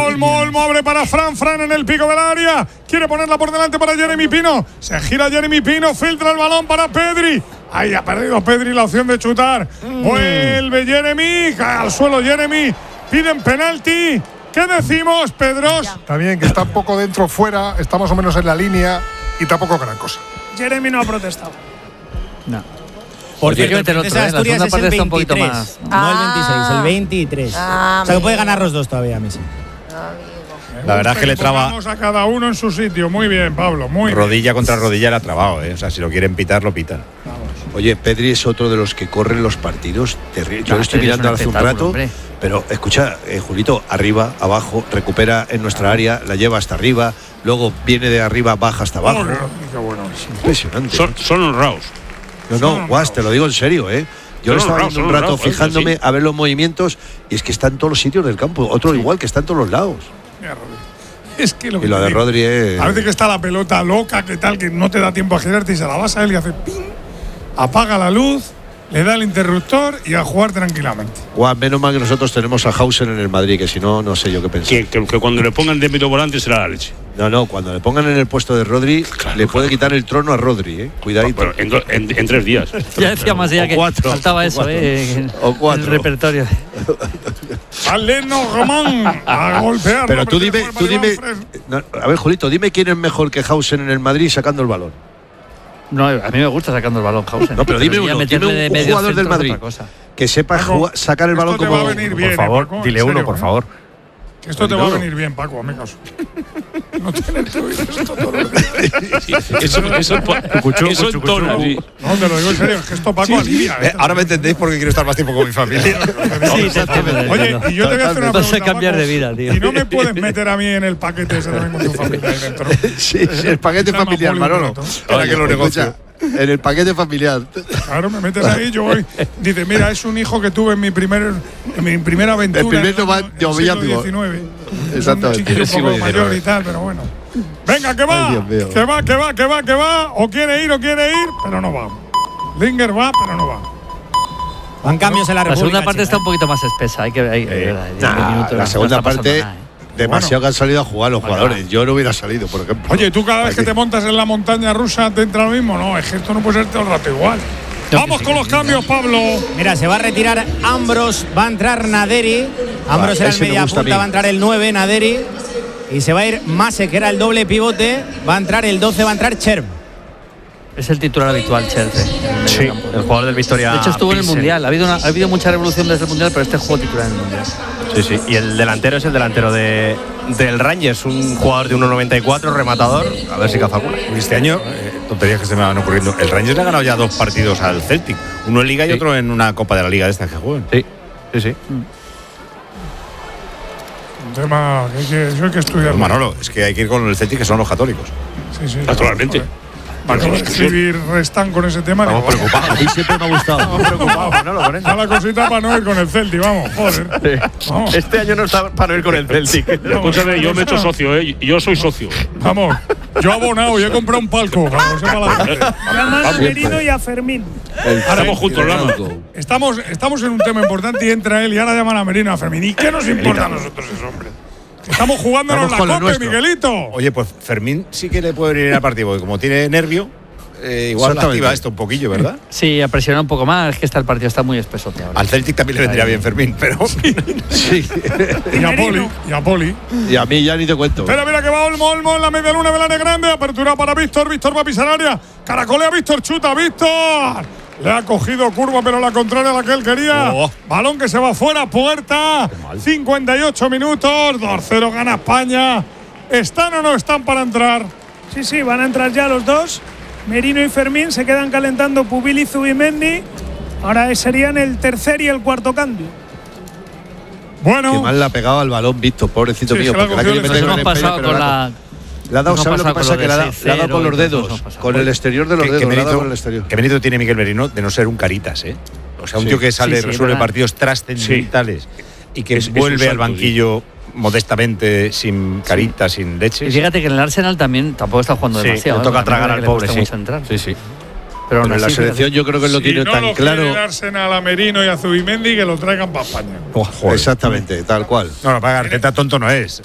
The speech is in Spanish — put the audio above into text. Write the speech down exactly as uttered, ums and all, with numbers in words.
Olmo, Olmo abre para Fran, Fran en el pico del área. Quiere ponerla por delante para Jeremy Pino. Se gira Jeremy Pino, filtra el balón para Pedri. Ahí ha perdido Pedri la opción de chutar. Mm. Vuelve Jeremy, cae al suelo Jeremy. Piden penalti. ¿Qué decimos, Pedros? Está bien, que está un poco dentro fuera, está más o menos en la línea y tampoco gran cosa. Jeremy no ha protestado. No. Por cierto, el Princesa de Asturias es el veintitrés, más, ¿no? Ah, no el veintiséis, el veintitrés. Ah, o sea que puede ganar los dos todavía, Messi. La verdad es que le traba. Vamos a cada uno en su sitio. Muy bien, Pablo. Muy rodilla bien. contra rodilla le ha trabado, ¿eh? O sea, si lo quieren pitar, lo pitan. Vamos. Oye, Pedri es otro de los que corren los partidos terribles. Yo lo estoy mirando hace un rato. Hombre. Pero escucha, eh, Julito, arriba, abajo, recupera en nuestra área, la lleva hasta arriba, luego viene de arriba, baja hasta abajo. Oh, qué bueno. Es impresionante. Son, son honrados. No, no, Guas, te lo digo en serio, ¿eh? Yo lo estaba viendo un rato honrados, fijándome sí. a ver los movimientos y es que está en todos los sitios del campo. Otro sí. igual que está en todos los lados. Mira, es que lo que y lo de digo, Rodri es… Parece que está la pelota loca, que tal, que no te da tiempo a girarte y se la vas a él y hace ping, apaga la luz, le da el interruptor y a jugar tranquilamente. Guau, menos mal que nosotros tenemos a Hausen en el Madrid, que si no, no sé yo qué pensar. Que, que, que cuando le pongan de medio volante será la leche. No, no, cuando le pongan en el puesto de Rodri, claro, le puede claro. quitar el trono a Rodri, ¿eh? Cuidadito. No, en, en, en tres días. Ya decía más allá que cuatro, faltaba o eso, cuatro, ¿eh? O cuatro. El repertorio. Aleno Román a golpear. Pero tú dime, tú dime. No, a ver, Julito, dime quién es mejor que Hausen en el Madrid sacando el balón. No, a mí me gusta sacando el balón, Hausen. No, pero dime pero uno, dime un, de un jugador del Madrid que sepa Paco, jugar, sacar el balón como… Va a venir bien, por favor, eh, Paco, dile serio, uno, por ¿eh? favor. Que esto te va a venir bien, Paco, me caso. No tienes que oír esto todo lo que Eso es un tono. No, te lo digo en serio, es que esto Paco sí, alivia. Eh, ahora me entendéis porque quiero estar más tiempo con mi familia. Sí, exactamente. Oye, y yo te voy a hacer una pregunta, cambiar Paco, de vida, tío. Y no me puedes meter a mí en el paquete ese también con tu familia ahí dentro. Sí, sí, el paquete familiar, Manolo. Para que lo negocie. En el paquete familiar. Claro, me metes ahí, yo voy. Dice, mira, es un hijo que tuve en mi primer, en mi primera aventura. El primer noviazgo. Exactamente. Un chiquillo un poco mayor y tal, pero bueno. Venga, que va, Ay, que va, que va, que va, que va. O quiere ir o quiere ir, pero no va. Linger va, pero no va. Van cambios en la República. La segunda parte Chica. está un poquito más espesa. Hay que hay, eh, nah, minutos, la segunda no parte. Nada, ¿eh? Demasiado bueno. que han salido a jugar los jugadores. Bueno. Yo no hubiera salido, por ejemplo. Oye, ¿tú cada vez que te montas en la montaña rusa te entra lo mismo? No, es que esto no puede ser todo el rato igual. No, Vamos sí, con los sí, cambios, Pablo. Mira, se va a retirar Ambros, va a entrar Naderi. Ambros era el media punta, va a entrar el nueve, Naderi. Y se va a ir Mase, que era el doble pivote. Va a entrar el doce, va a entrar Cherv. Es el titular habitual, Chelsea. Sí, el jugador del Victoria. De hecho, estuvo en el Mundial. Ha habido, una, ha habido mucha revolución desde el Mundial, pero este jugó titular en el Mundial. Sí, sí. Y el delantero es el delantero de, del Rangers, un jugador de uno noventa y cuatro, rematador. A ver si caza alguna. Este año, eh, tonterías que se me van ocurriendo. El Rangers le ha ganado ya dos partidos al Celtic. Uno en Liga sí. y otro en una Copa de la Liga de estas que juegan. Sí, sí, sí. Mm. Un tema que hay que, eso hay que estudiar. Pues Manolo, es que hay que ir con el Celtic, que son los católicos. Sí, sí. Naturalmente. Para que escribir restan con ese tema. Estamos preocupados. A mí siempre me ha gustado. Estamos preocupados, Manolo, con eso. La cosita para no ir con el Celtic, vamos, joder. Sí. Vamos. Este año no está para no ir con el Celtic. Escúchame, yo me he hecho socio, ¿eh? Yo soy socio. Vamos, yo he abonado y he comprado un palco. Vamos, llaman a Merino y a Fermín. Estamos juntos, Lama. Estamos, estamos en un tema importante y entra él y ahora llaman a Merino y a Fermín. ¿Y qué nos importa a nosotros ese hombre? Estamos jugándonos Estamos la Copa, Miguelito. Oye, pues Fermín sí que le puede venir al partido, porque como tiene nervio, eh, igual activa esto un poquillo, ¿verdad? Sí, a presionar un poco más, es que está el partido está muy espeso. Al Celtic también le vendría bien Fermín, pero… Sí. Y a Poli, y a Poli. Y a mí ya ni te cuento. Espera, mira que va Olmo, Olmo en la media luna de la grande, apertura para Víctor, Víctor va a pisar área, caracolea Víctor, chuta, Víctor. Le ha cogido curva, pero la contraria a la que él quería. Oh. Balón que se va fuera, puerta. cincuenta y ocho minutos, dos cero gana España. ¿Están o no están para entrar? Sí, sí, van a entrar ya los dos. Merino y Fermín se quedan calentando Pubil y Zubimendi. Ahora serían el tercer y el cuarto cambio. Bueno. Qué mal le ha pegado al balón, Víctor, pobrecito sí, mío. Porque la que le hemos pasado con la… Le ha dado, ¿sabes lo que pasa? Que le ha dado con los dedos, con el exterior de los que, dedos. Que mérito, con el exterior. ¿Qué mérito tiene Miguel Merino de no ser un caritas, eh? O sea, un sí, tío que sale, sí, sí, resuelve ¿verdad? partidos trascendentales sí. y que es, vuelve es al banquillo sí. modestamente, sin caritas, sí. sin leches. Y fíjate que en el Arsenal también tampoco está jugando sí, demasiado. Le toca ¿eh? tragar al pobre, sí. Sí, sí. Pero, Pero en la selección yo creo que si lo tiene no tan lo claro. Arsenal a Merino y a Zubimendi que lo traigan para España. Oh, exactamente, tal cual. No, no, para Arteta tonto no es.